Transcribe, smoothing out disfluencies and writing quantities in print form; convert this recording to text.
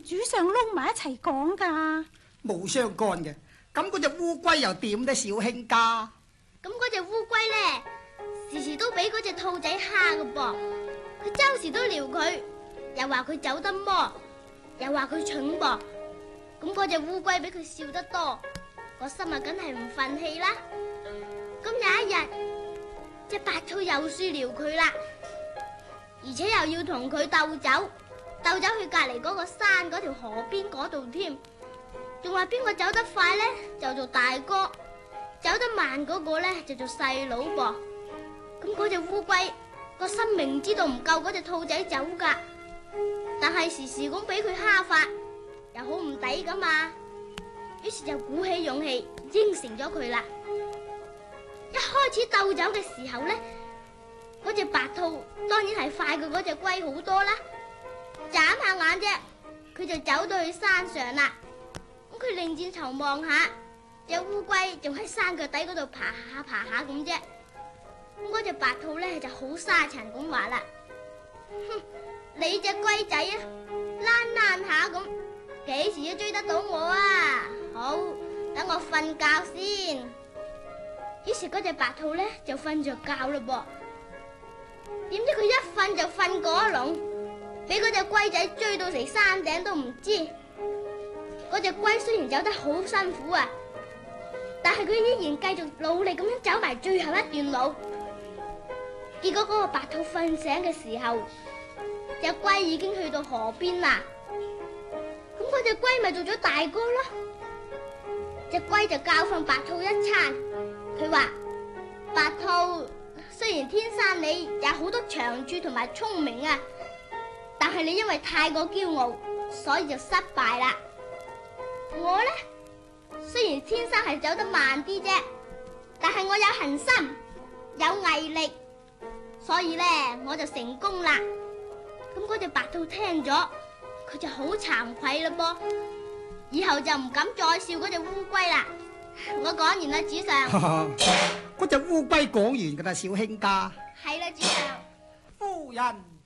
主上撈埋一齊講噶？ 冇相干嘅。咁嗰隻烏龜又點呢？小卿家？ 咁嗰隻烏龜呢，時時都俾嗰隻兔仔蝦㗎噃。佢周時都撩佢，又話佢走得魔，又話佢蠢噃。咁嗰隻烏龜俾佢笑得多，個心啊梗係唔忿氣啦。咁有一日，隻白兔又試撩佢啦，而且又要同佢鬥走去隔籬嗰個山嗰條河邊嗰度添，仲話邊個走得快呢就做大哥，走得慢嗰個呢就做細佬噃。咁嗰隻烏龜個心明知道唔夠嗰隻兔仔走噶，但係時時咁俾佢蝦法，又好唔抵噶嘛，於是就鼓起勇氣應承咗佢啦。一開始鬥走嘅時候呢，嗰隻白兔當然係快過嗰隻龜好多啦。眨下眼啫，佢就走到去山上啦。咁佢擰轉頭望下，隻烏龜仲喺山腳底嗰度爬下咁啫。咁嗰隻白兔呢就好沙塵咁話啦：哼，你隻龜仔啊，懶下咁，幾時都追得到我啊？好，等我瞓覺先。於是嗰隻白兔呢就瞓着覺啦噃。點知佢一瞓就瞓過一籠，俾嗰隻龜仔追到成山頂都唔知。嗰隻龜雖然走得好辛苦啊，但係佢依然繼續努力咁樣走埋最後一段路。結果嗰個白兔瞓醒嘅時候，隻龜已經去到河邊啦。咁嗰隻龜咪做咗大哥咯。隻龜就教訓白兔一餐，佢話：白兔，雖然天生你有好多長處同埋聰明啊，但係你因為太過驕傲，所以就失敗啦。我呢，雖然天生係走得慢啲啫，但係我有恒心，有毅力，所以呢，我就成功啦。咁嗰隻白兔聽咗，佢就好慚愧啦噃，以後就唔敢再笑嗰隻烏龜啦。我講完啦，主上。 嗰隻烏龜講完噶啦，小卿家。 係啦，主上。 夫人。